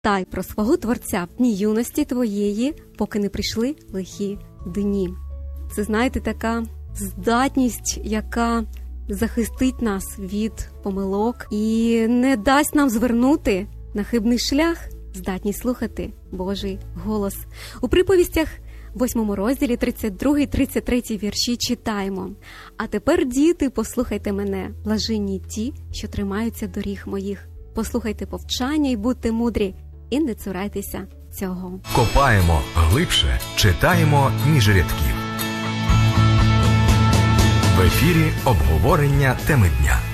пам'ятай про свого Творця в дні юності твоєї, поки не прийшли лихі дні. Це, знаєте, така здатність, яка захистить нас від помилок і не дасть нам звернути на хибний шлях, здатність слухати Божий голос. У приповістях 8 розділі 32-33 вірші читаємо: «А тепер, діти, послухайте мене, блаженні ті, що тримаються доріг моїх. Послухайте повчання і будьте мудрі, і не цурайтеся цього». Копаємо глибше, читаємо між рядків. В ефірі обговорення теми дня.